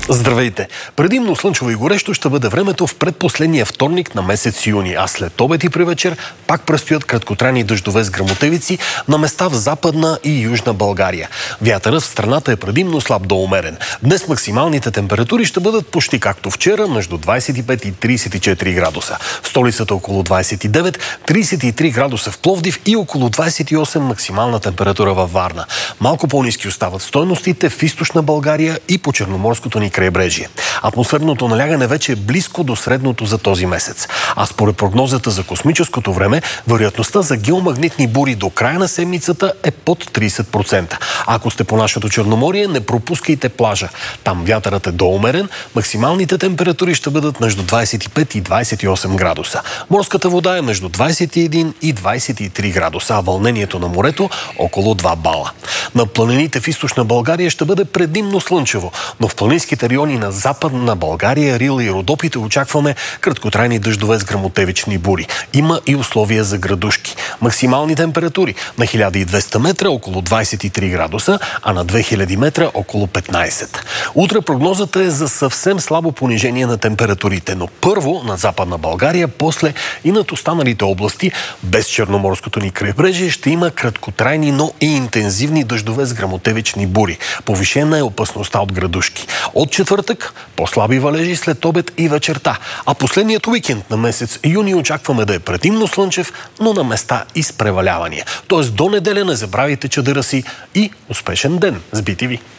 Здравейте! Предимно слънчево и горещо ще бъде времето в предпоследния вторник на месец юни, а след обед и при вечер пак предстоят краткотрайни дъждове с гръмотевици на места в Западна и Южна България. Вятърът в страната е предимно слаб до умерен. Днес максималните температури ще бъдат почти както вчера, между 25 и 34 градуса. В столицата около 29, 33 градуса в Пловдив и около 28 максимална температура във Варна. Малко по-ниски остават стойностите в източна България и по Черноморското ни крайбрежие. Атмосферното налягане вече е близко до средното за този месец. А според прогнозата за космическото време, вероятността за геомагнитни бури до края на седмицата е под 30%. Ако сте по нашето Черноморие, не пропускайте плажа. Там вятърът е доумерен, максималните температури ще бъдат между 25 и 28 градуса. Морската вода е между 21 и 23 градуса, а вълнението на морето около 2 бала. На планините в източна България ще бъде предимно слънчево, но в планинските райони на Западна България, Рила и Родопите очакваме краткотрайни дъждове с гръмотевични бури. Има и условия за градушки. Максимални температури на 1200 метра около 23 градуса, а на 2000 метра около 15. Утре прогнозата е за съвсем слабо понижение на температурите, но първо на Западна България, после и над останалите области, без Черноморското ни крайбрежие, ще има краткотрайни, но и интензивни дъждове с гръмотевични бури. Повишена е опасността от градушки. От четвъртък по-слаби валежи след обед и вечерта. А последният уикенд на месец юни очакваме да е предимно слънчев, но на места и с превалявания. Тоест до неделя не забравяйте чадъра си и успешен ден с BTV.